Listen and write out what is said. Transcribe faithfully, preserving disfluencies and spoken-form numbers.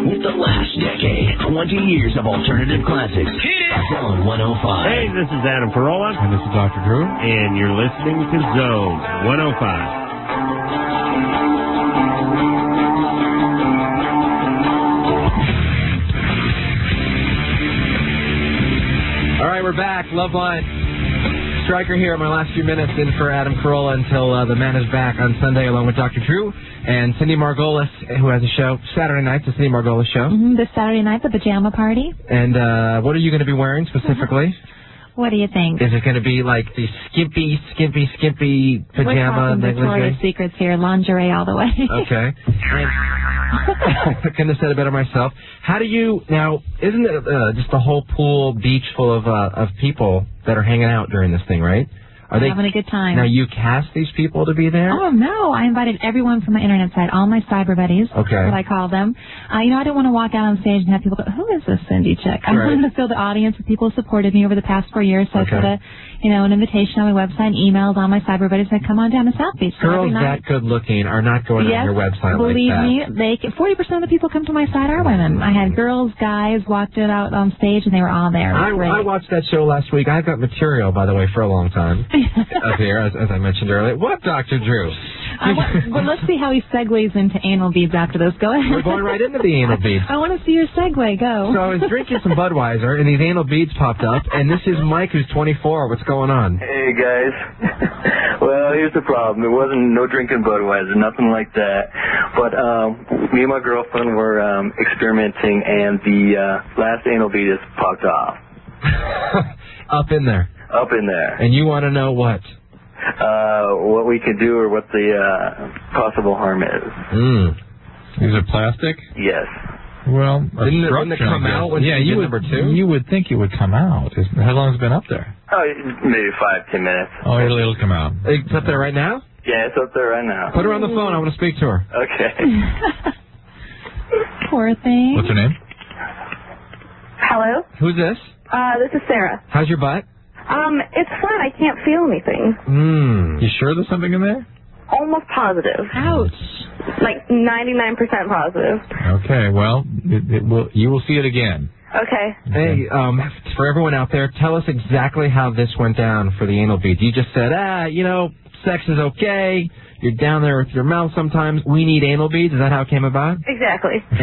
The last decade, twenty years of alternative classics. Zone one oh five. Hey, this is Adam Carolla. And this is Doctor Drew. And you're listening to Zone one oh five. All right, we're back. Love Line. Stryker here. My last few minutes in for Adam Carolla until uh, the man is back on Sunday along with Doctor Drew and Cindy Margolis, who has a show Saturday night, the Cindy Margolis show. Mm-hmm, this Saturday night, the pajama party. And uh, what are you going to be wearing specifically? What do you think? Is it going to be like the skimpy, skimpy, skimpy pajama? We're talking Victoria's Secrets here, lingerie all the way. Okay. I couldn't have said it better myself. How do you now? Isn't it uh, just the whole pool beach full of uh, of people that are hanging out during this thing, right? Are they having a good time? Now you cast these people to be there? Oh no! I invited everyone from my internet site, all my cyber buddies. Okay. That's what I call them. Uh, you know, I didn't want to walk out on stage and have people go, "Who is this Cindy chick?" I right. wanted to fill the audience with people who supported me over the past four years. So okay. I put a, you know, an invitation on my website, and emails on my cyber buddies, and come on down to South Beach. So Girls that good looking are not going yes, on your website believe like that. me, they forty percent of the people come to my site are women. I had girls, guys, walked it out on stage, and they were all there. I, I watched that show last week. I've got material, by the way, for a long time up here, as, as I mentioned earlier. What, Doctor Drew? I want, well, let's see how he segues into anal beads after this. Go ahead. We're going right into the anal beads. I want to see your segue. Go. So I was drinking some Budweiser, and these anal beads popped up, and this is Mike, who's twenty-four. What's going on? Hey, guys. Well, here's the problem. It wasn't no drinking Budweiser, nothing like that. But um, me and my girlfriend were um, experimenting, and the uh, last anal bead has popped off. Up in there. Up in there. And you want to know what? Uh, what we could do or what the uh, possible harm is. Mm. Is it plastic? Yes. Well, didn't it, wouldn't it come out when yeah, you, you did would, number two? You would think it would come out. How long has it been up there? Oh, maybe five, ten minutes. Oh, it'll, it'll come out. It's up there right now? Yeah, it's up there right now. Put her on the phone. I want to speak to her. Okay. Poor thing. What's her name? Hello? Who's this? Uh, this is Sarah. How's your butt? Um, it's fine. I can't feel anything. Hmm. You sure there's something in there? Almost positive. Ouch. Like ninety-nine percent positive. Okay, well, it, it will. You will see it again. Okay. Hey, um, for everyone out there, tell us exactly how this went down for the anal beads. You just said, ah, you know, sex is okay. You're down there with your mouth sometimes. We need anal beads. Is that how it came about? Exactly.